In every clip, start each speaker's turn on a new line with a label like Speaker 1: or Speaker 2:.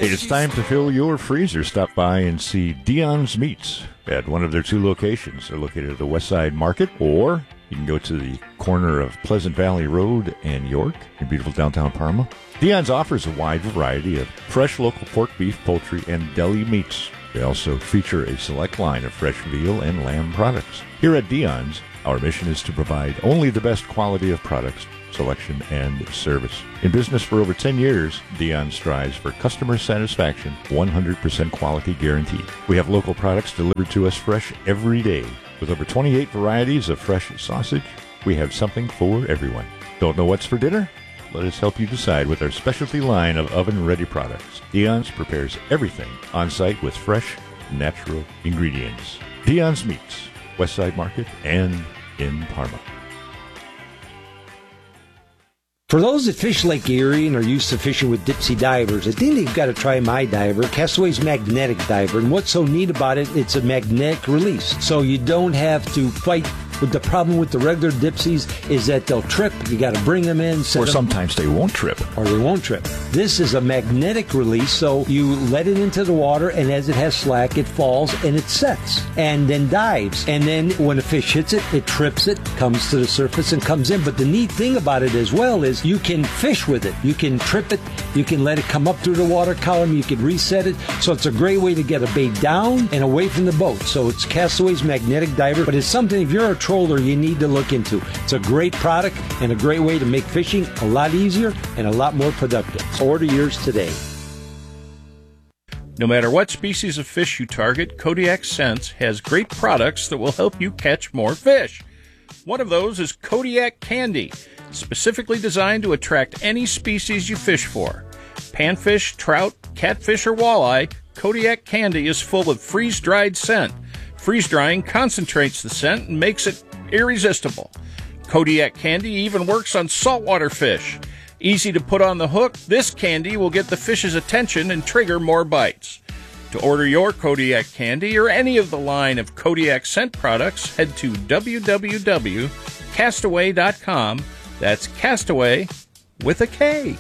Speaker 1: It's time to fill your freezer. Stop by and see Dion's Meats at one of their 2 locations. They're located at the West Side Market, or you can go to the corner of Pleasant Valley Road and York in beautiful downtown Parma. Dion's offers a wide variety of fresh local pork, beef, poultry, and deli meats. They also feature a select line of fresh veal and lamb products. Here at Dion's, our mission is to provide only the best quality of products, selection, and service. In business for over 10 years, Dion strives for customer satisfaction, 100% quality guarantee. We have local products delivered to us fresh every day. With over 28 varieties of fresh sausage, we have something for everyone. Don't know what's for dinner? Let us help you decide with our specialty line of oven-ready products. Dion's prepares everything on-site with fresh, natural ingredients. Dion's Meats, West Side Market, and in Parma.
Speaker 2: For those that fish Lake Erie and are used to fishing with Dipsy divers, I think they've got to try my diver, Castaway's Magnetic Diver. And what's so neat about it, it's a magnetic release. So you don't have to fight. But the problem with the regular Dipsies is that they'll trip. You got to bring them in.
Speaker 1: Or sometimes they won't trip.
Speaker 2: Or they won't trip. This is a magnetic release, so you let it into the water, and as it has slack, it falls and it sets and then dives. And then when a fish hits it, it trips it, comes to the surface and comes in. But the neat thing about it as well is you can fish with it. You can trip it. You can let it come up through the water column. You can reset it. So it's a great way to get a bait down and away from the boat. So it's Castaway's Magnetic Diver, but it's something if you're a troller you need to look into. It's a great product and a great way to make fishing a lot easier and a lot more productive. Order yours today.
Speaker 3: No matter what species of fish you target, Kodiak Scents has great products that will help you catch more fish. One of those is Kodiak Candy, specifically designed to attract any species you fish for. Panfish, trout, catfish, or walleye, Kodiak Candy is full of freeze-dried scent. Freeze-drying concentrates the scent and makes it irresistible. Kodiak Candy even works on saltwater fish. Easy to put on the hook, this candy will get the fish's attention and trigger more bites. To order your Kodiak Candy or any of the line of Kodiak scent products, head to www.castaway.com. That's Castaway with a K.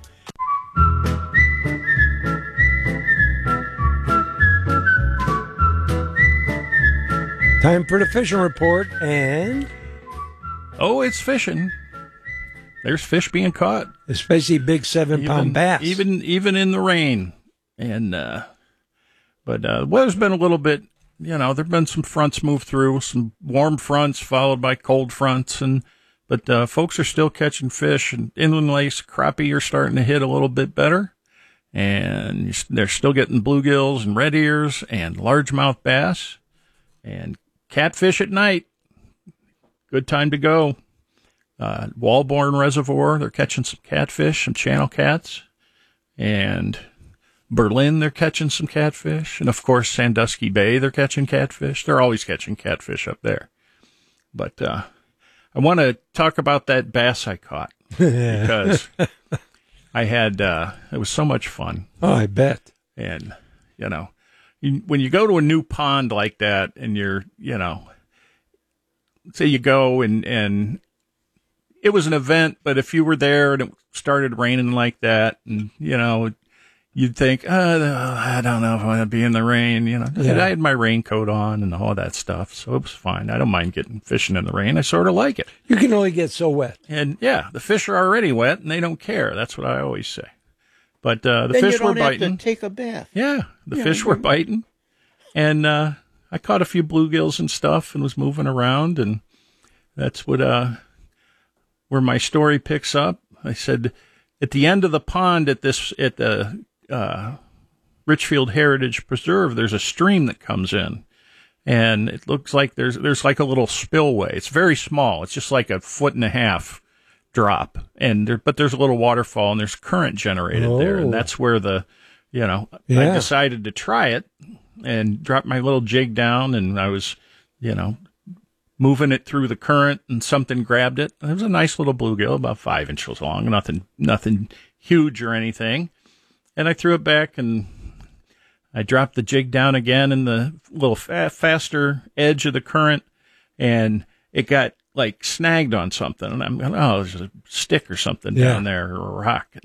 Speaker 2: Time for the fishing report, and...
Speaker 3: Oh, it's fishing. There's fish being caught.
Speaker 2: Especially big 7-pound bass.
Speaker 3: Even in the rain. And, but the weather's been a little bit, there've been some fronts move through, some warm fronts followed by cold fronts, but folks are still catching fish, and inland lakes, crappie are starting to hit a little bit better. And they're still getting bluegills and red ears and largemouth bass and catfish at night. Good time to go. Walborn Reservoir, they're catching some catfish, some channel cats. And Berlin, they're catching some catfish. And, of course, Sandusky Bay, they're catching catfish. They're always catching catfish up there. But I want to talk about that bass I caught because I had it was so much fun.
Speaker 2: Oh, I bet.
Speaker 3: And, when you go to a new pond like that and you're, say you go and it was an event, but if you were there and it started raining like that and, you'd think, I don't know if I want to be in the rain, Yeah. I had my raincoat on and all that stuff, so it was fine. I don't mind fishing in the rain. I sort of like it.
Speaker 2: You can only get so wet.
Speaker 3: And, the fish are already wet and they don't care. That's what I always say. But the fish were biting.
Speaker 4: Then you don't have to take a bath.
Speaker 3: Yeah, the fish were biting. And I caught a few bluegills and stuff and was moving around, and that's what where my story picks up. I said at the end of the pond at the Richfield Heritage Preserve, there's a stream that comes in, and it looks like there's like a little spillway. It's very small. It's just like a 1.5 foot drop, but there's a little waterfall and there's current generated there, and that's where I decided to try it and dropped my little jig down, and I was, moving it through the current, and something grabbed it. It was a nice little bluegill, about 5 inches long, nothing huge or anything. And I threw it back, and I dropped the jig down again in the little faster edge of the current, and it got like snagged on something. And I'm going, there's a stick or something down there, or a rock.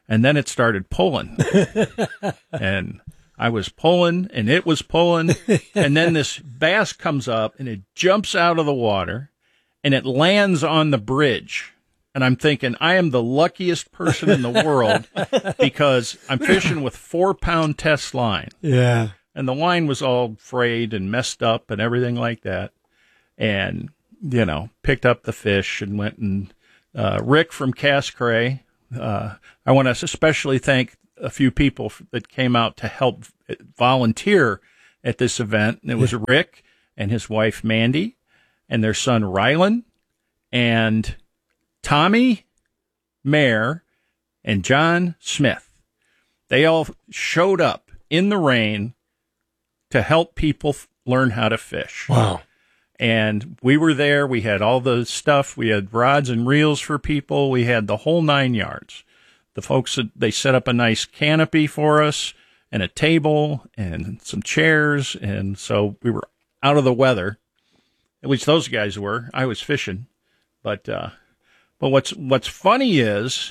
Speaker 3: and then it started pulling. And I was pulling, and it was pulling, and then this bass comes up, and it jumps out of the water, and it lands on the bridge. And I'm thinking, I am the luckiest person in the world because I'm fishing with 4-pound test line.
Speaker 2: Yeah.
Speaker 3: And the line was all frayed and messed up and everything like that. And, picked up the fish and went and Rick from Cass Cray. I want to especially thank a few people that came out to help volunteer at this event. And it was Rick and his wife, Mandy, and their son, Rylan, and Tommy Mayer and John Smith. They all showed up in the rain to help people learn how to fish.
Speaker 2: Wow.
Speaker 3: And we were there. We had all the stuff. We had rods and reels for people. We had the whole 9 yards. The folks, they set up a nice canopy for us and a table and some chairs. And so we were out of the weather. At least those guys were. I was fishing. But what's funny is,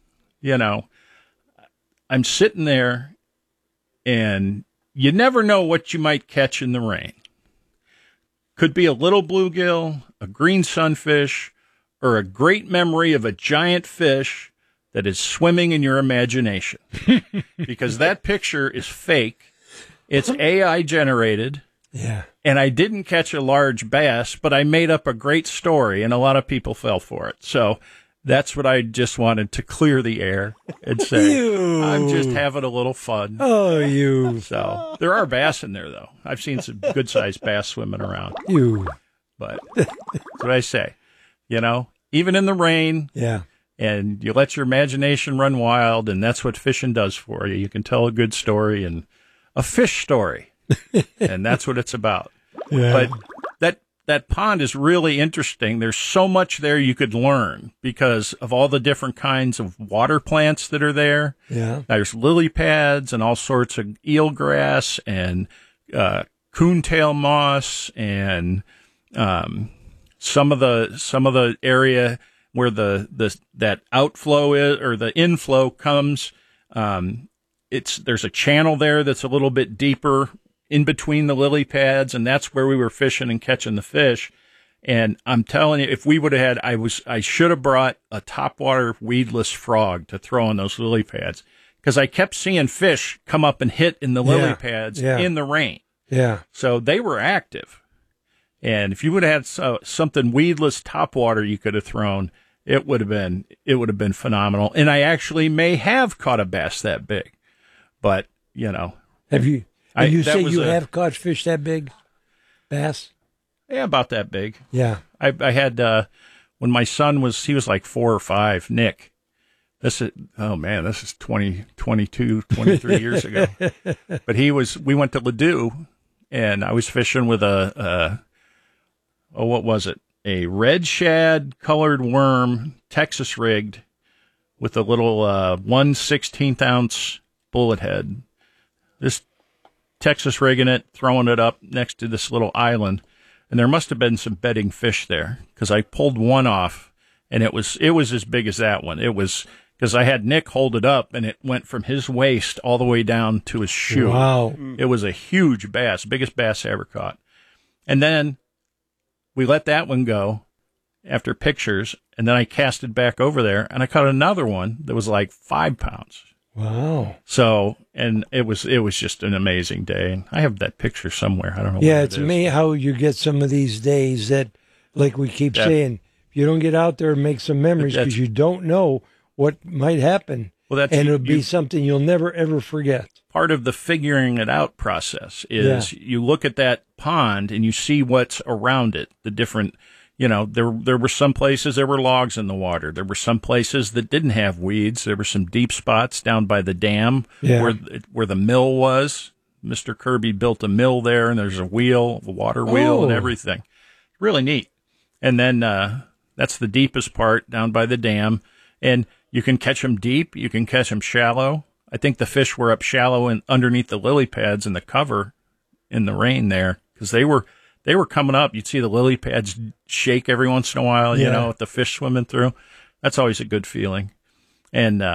Speaker 3: I'm sitting there and you never know what you might catch in the rain. Could be a little bluegill, a green sunfish, or a great memory of a giant fish that is swimming in your imagination. Because that picture is fake. It's AI generated.
Speaker 2: Yeah.
Speaker 3: And I didn't catch a large bass, but I made up a great story, and a lot of people fell for it. So that's what I just wanted to clear the air and say, I'm just having a little fun.
Speaker 2: Oh, you.
Speaker 3: So there are bass in there, though. I've seen some good-sized bass swimming around.
Speaker 2: You.
Speaker 3: But that's what I say. Even in the rain.
Speaker 2: Yeah.
Speaker 3: And you let your imagination run wild, and that's what fishing does for you. You can tell a good story and a fish story. And that's what it's about.
Speaker 2: Yeah.
Speaker 3: But that pond is really interesting. There's so much there you could learn because of all the different kinds of water plants that are there.
Speaker 2: Yeah.
Speaker 3: There's lily pads and all sorts of eelgrass and coontail moss and some of the area where that outflow is or the inflow comes. There's a channel there that's a little bit deeper in between the lily pads, and that's where we were fishing and catching the fish. And I'm telling you, if we would have had, I should have brought a topwater weedless frog to throw on those lily pads because I kept seeing fish come up and hit in the lily pads in the rain.
Speaker 2: Yeah.
Speaker 3: So they were active. And if you would have had something weedless topwater you could have thrown, it would have been phenomenal. And I actually may have caught a bass that big, but
Speaker 2: Have you? You say you have caught fish that big, bass?
Speaker 3: Yeah, about that big.
Speaker 2: Yeah.
Speaker 3: I had when my son was like 4 or 5, Nick. This is 23 years ago. But we went to Ladue, and I was fishing with what was it? A red shad colored worm, Texas rigged, with a little 1/16 ounce bullet head. This Texas rigging it, throwing it up next to this little island, and there must have been some bedding fish there because I pulled one off, and it was as big as that one. It was because I had Nick hold it up, and it went from his waist all the way down to his shoe.
Speaker 2: Wow!
Speaker 3: It was a huge bass, biggest bass I ever caught. And then we let that one go after pictures, and then I cast it back over there, and I caught another one that was like 5 pounds.
Speaker 2: Wow.
Speaker 3: So, and it was just an amazing day. And I have that picture somewhere. I don't know.
Speaker 2: Yeah, it's amazing how you get some of these days that, like we keep saying, if you don't get out there and make some memories because you don't know what might happen.
Speaker 3: Well,
Speaker 2: and it'll be something you'll never, ever forget.
Speaker 3: Part of the figuring it out process is you look at that pond and you see what's around it, the different, there were some places there were logs in the water. There were some places that didn't have weeds. There were some deep spots down by the dam where the mill was. Mr. Kirby built a mill there, and there's a water wheel and everything. Really neat. And then that's the deepest part down by the dam. And you can catch them deep. You can catch them shallow. I think the fish were up shallow and underneath the lily pads in the cover in the rain there because they were coming up. You'd see the lily pads shake every once in a while, with the fish swimming through. That's always a good feeling. And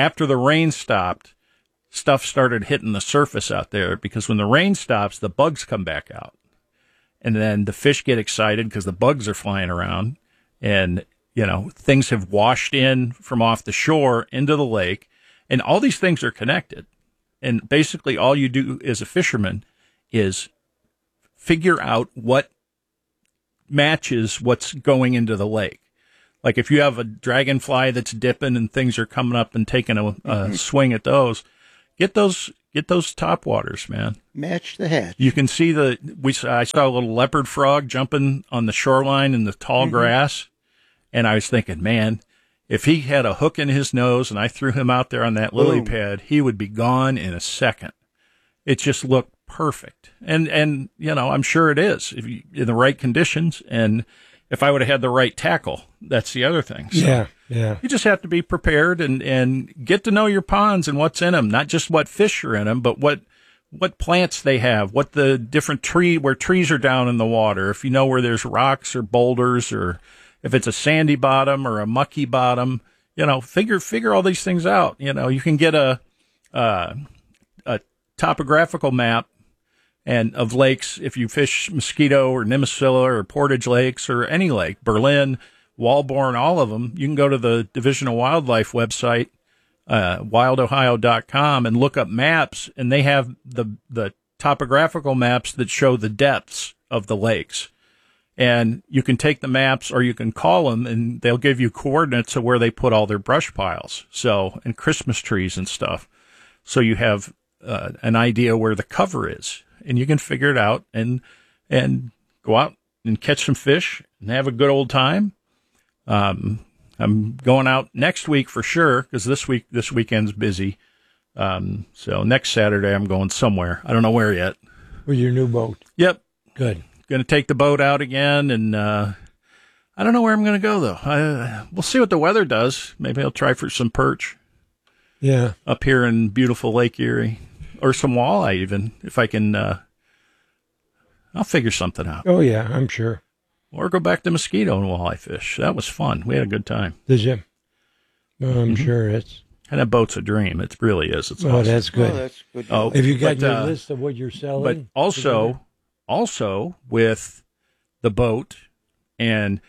Speaker 3: after the rain stopped, stuff started hitting the surface out there, because when the rain stops, the bugs come back out. And then the fish get excited because the bugs are flying around, and, things have washed in from off the shore into the lake, and all these things are connected. And basically all you do as a fisherman is figure out what matches what's going into the lake. Like if you have a dragonfly that's dipping and things are coming up and taking a swing at those, get those topwaters, man.
Speaker 4: Match the hatch.
Speaker 3: You can see I saw a little leopard frog jumping on the shoreline in the tall grass, and I was thinking, man, if he had a hook in his nose and I threw him out there on that lily pad, he would be gone in a second. It just looked perfect. And I'm sure it is if you, in the right conditions, and if I would have had the right tackle. That's the other thing. So
Speaker 5: Yeah.
Speaker 3: you just have to be prepared and get to know your ponds and what's in them, not just what fish are in them, but what plants they have, what the different where trees are down in the water, if you know where there's rocks or boulders, or if it's a sandy bottom or a mucky bottom, figure all these things out. You can get a topographical map and of lakes, if you fish Mosquito or Nimisila or Portage Lakes or any lake, Berlin, Walborn, all of them, you can go to the Division of Wildlife website, wildohio.com, and look up maps, and they have the topographical maps that show the depths of the lakes. And you can take the maps, or you can call them, and they'll give you coordinates of where they put all their brush piles, and Christmas trees and stuff. So you have an idea where the cover is, and you can figure it out and go out and catch some fish and have a good old time. I'm going out next week for sure, because this weekend's busy. So next Saturday I'm going somewhere. I don't know where yet.
Speaker 5: With your new boat.
Speaker 3: Yep.
Speaker 5: Good.
Speaker 3: Going to take the boat out again, and I don't know where I'm going to go though. We'll see what the weather does. Maybe I'll try for some perch.
Speaker 5: Yeah.
Speaker 3: Up here in beautiful Lake Erie, or some walleye even, if I can. I'll figure something out.
Speaker 5: Oh yeah, I'm sure.
Speaker 3: Or go back to Mosquito and walleye fish. That was fun. We had a good time.
Speaker 5: Did you? Well, I'm sure it's.
Speaker 3: And that boat's a dream. It really is. It's
Speaker 5: Oh,
Speaker 3: awesome.
Speaker 5: that's good.
Speaker 4: Oh, that's good.
Speaker 3: Oh,
Speaker 5: Have you got
Speaker 3: but,
Speaker 5: your list of what you're selling?
Speaker 3: But also with the boat and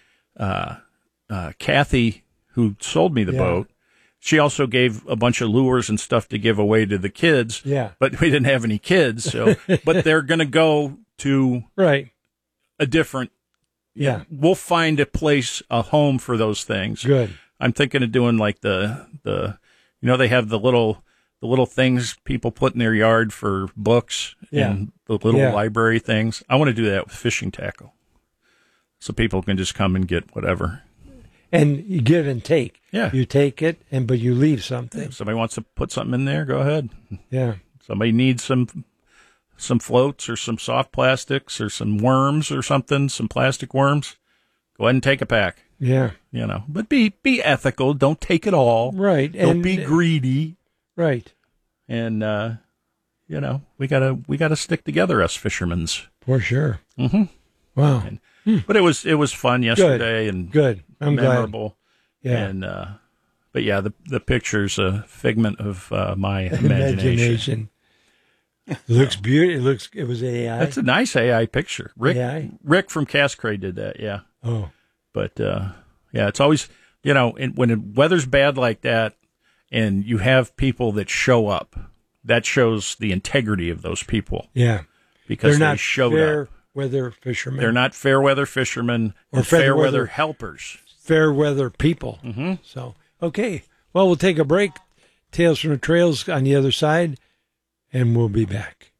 Speaker 3: Kathy, who sold me the boat, she also gave a bunch of lures and stuff to give away to the kids.
Speaker 5: Yeah.
Speaker 3: But we didn't have any kids, so but they're going to go to a different.
Speaker 5: Yeah.
Speaker 3: We'll find a place, a home for those things.
Speaker 5: Good.
Speaker 3: I'm thinking of doing like the they have the little things people put in their yard for books and the little library things. I want to do that with fishing tackle, so people can just come and get whatever.
Speaker 5: And you give and take.
Speaker 3: Yeah.
Speaker 5: You take it, but you leave something.
Speaker 3: If somebody wants to put something in there, go ahead.
Speaker 5: Yeah.
Speaker 3: Somebody needs some floats or some soft plastics or some worms or something, some plastic worms, go ahead and take a pack.
Speaker 5: Yeah.
Speaker 3: But be ethical. Don't take it all.
Speaker 5: Right.
Speaker 3: Don't be greedy.
Speaker 5: Right.
Speaker 3: And, we gotta stick together, us fishermen's.
Speaker 5: For sure.
Speaker 3: Mm-hmm.
Speaker 5: Wow.
Speaker 3: But it was fun yesterday and
Speaker 5: good. I'm
Speaker 3: memorable.
Speaker 5: glad. Yeah.
Speaker 3: And, but yeah, the picture's a figment of my imagination.
Speaker 5: It looks beautiful. It was AI.
Speaker 3: That's a nice AI picture. Rick from Cascade did that. Yeah.
Speaker 5: Oh.
Speaker 3: But, it's always, when the weather's bad like that and you have people that show up, that shows the integrity of those people.
Speaker 5: Yeah.
Speaker 3: Because
Speaker 5: they're
Speaker 3: they
Speaker 5: not
Speaker 3: showed
Speaker 5: fair
Speaker 3: up.
Speaker 5: Weather fishermen.
Speaker 3: They're not fair weather fishermen or fair weather helpers.
Speaker 5: Fair weather people.
Speaker 3: Mm-hmm.
Speaker 5: So, okay. Well, we'll take a break. Tales from the Trails on the other side, and we'll be back.